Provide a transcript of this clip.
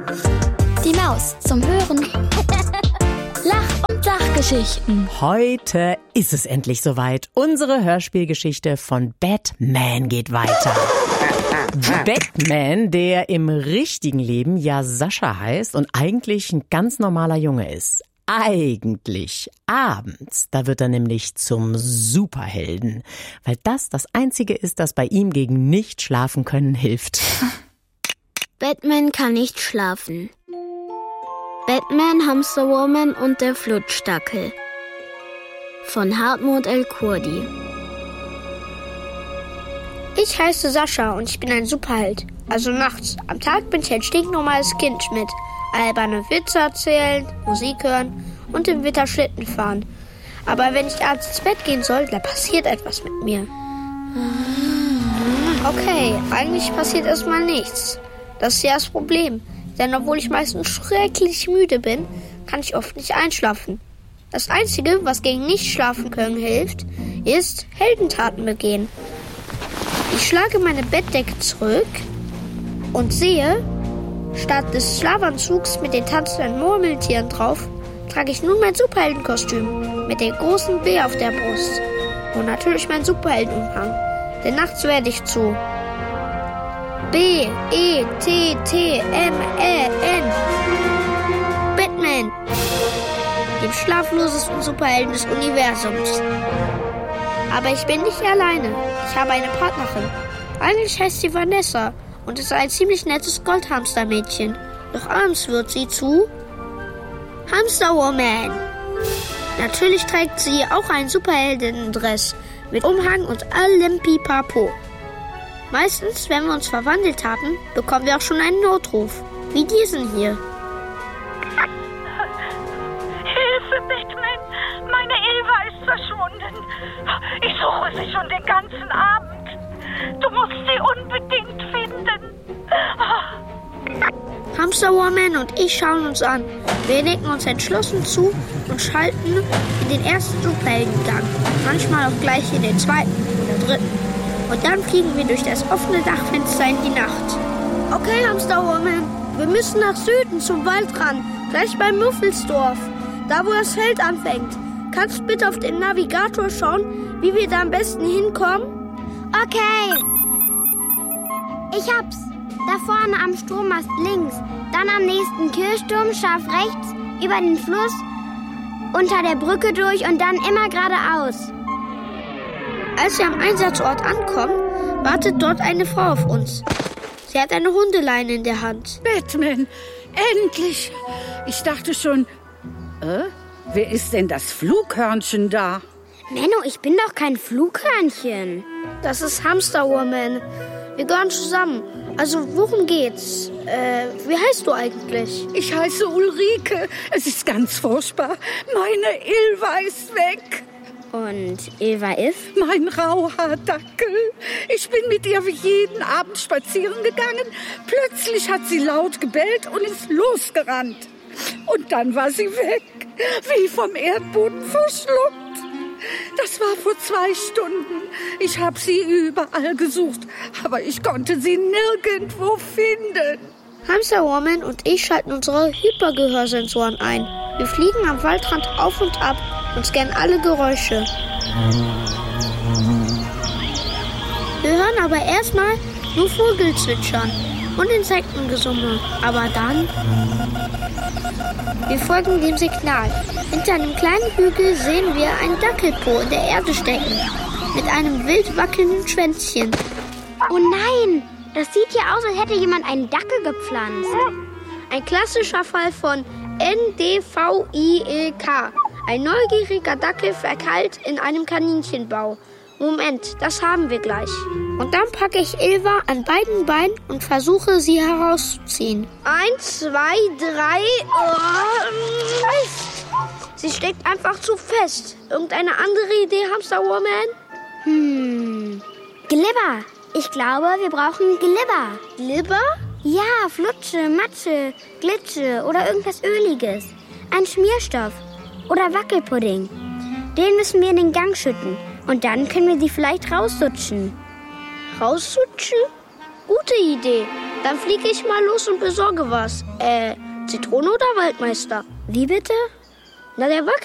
Die Maus zum Hören. Lach- und Sachgeschichten. Heute ist es endlich soweit. Unsere Hörspielgeschichte von Batman geht weiter. Batman, der im richtigen Leben ja Sascha heißt und eigentlich ein ganz normaler Junge ist. Eigentlich abends, da wird er nämlich zum Superhelden, weil das Einzige ist, das bei ihm gegen nicht schlafen können hilft. Batman kann nicht schlafen. Batman, Hamsterwoman und der Flutschdackel von Hartmut L. Kurdi. Ich heiße Sascha und ich bin ein Superheld. Also nachts. Am Tag bin ich ein stinknormales Kind mit alberne Witze erzählen, Musik hören und im Winter Schlitten fahren. Aber wenn ich abends ins Bett gehen soll, dann passiert etwas mit mir. Okay, eigentlich passiert erstmal nichts. Das ist ja das Problem. Denn obwohl ich meistens schrecklich müde bin, kann ich oft nicht einschlafen. Das Einzige, was gegen nicht schlafen können hilft, ist Heldentaten begehen. Ich schlage meine Bettdecke zurück und sehe, statt des Schlafanzugs mit den tanzenden Murmeltieren drauf, trage ich nun mein Superheldenkostüm mit dem großen B auf der Brust. Und natürlich mein Superheldenumhang, denn nachts werde ich zu B-E-T-T-M-E-N Batman, dem schlaflosesten Superhelden des Universums. Aber ich bin nicht alleine. Ich habe eine Partnerin. Eigentlich heißt sie Vanessa und ist ein ziemlich nettes Goldhamstermädchen. Doch abends wird sie zu Hamsterwoman. Natürlich trägt sie auch einen Superheldinnendress mit Umhang und allem Pipapo. Meistens, wenn wir uns verwandelt haben, bekommen wir auch schon einen Notruf, wie diesen hier. Hilfe, Batman! Meine Eva ist verschwunden. Ich suche sie schon den ganzen Abend. Du musst sie unbedingt finden. Hamsterwoman und ich schauen uns an. Wir nicken uns entschlossen zu und schalten in den ersten Superheldengang. Manchmal auch gleich in den zweiten oder dritten. Und dann fliegen wir durch das offene Dachfenster in die Nacht. Okay, Hamsterwoman, wir müssen nach Süden zum Waldrand, gleich beim Muffelsdorf, da wo das Feld anfängt. Kannst du bitte auf den Navigator schauen, wie wir da am besten hinkommen? Okay. Ich hab's. Da vorne am Strommast links, dann am nächsten Kirchturm scharf rechts, über den Fluss, unter der Brücke durch und dann immer geradeaus. Als wir am Einsatzort ankommen, wartet dort eine Frau auf uns. Sie hat eine Hundeleine in der Hand. Batman, endlich! Ich dachte schon, wer ist denn das Flughörnchen da? Menno, ich bin doch kein Flughörnchen. Das ist Hamsterwoman. Wir gehören zusammen. Also, worum geht's? Wie heißt du eigentlich? Ich heiße Ulrike. Es ist ganz furchtbar. Meine Ilva ist weg. Und Eva ist? Mein Rauhaardackel. Ich bin mit ihr wie jeden Abend spazieren gegangen. Plötzlich hat sie laut gebellt und ist losgerannt. Und dann war sie weg, wie vom Erdboden verschluckt. Das war vor 2 Stunden. Ich habe sie überall gesucht, aber ich konnte sie nirgendwo finden. Hamsterwoman und ich schalten unsere Hypergehörsensoren ein. Wir fliegen am Waldrand auf und ab und scannen alle Geräusche. Wir hören aber erstmal nur Vogelzwitschern und Insektengesumme. Aber dann... Wir folgen dem Signal. Hinter einem kleinen Hügel sehen wir einen Dackelpo in der Erde stecken. Mit einem wild wackelnden Schwänzchen. Oh nein! Das sieht ja aus, als hätte jemand einen Dackel gepflanzt. Ein klassischer Fall von NDVILK. Ein neugieriger Dackel verkeilt in einem Kaninchenbau. Moment, das haben wir gleich. Und dann packe ich Ilva an beiden Beinen und versuche, sie herauszuziehen. 1, 2, 3... Mist! Sie steckt einfach zu fest. Irgendeine andere Idee, Hamsterwoman? Glibber. Ich glaube, wir brauchen Glibber. Glibber? Ja, Flutsche, Matsche, Glitsche oder irgendwas Öliges. Ein Schmierstoff oder Wackelpudding. Den müssen wir in den Gang schütten. Und dann können wir sie vielleicht raussutschen. Raussutschen? Gute Idee. Dann fliege ich mal los und besorge was. Zitrone oder Waldmeister? Wie bitte? Na, der Wackel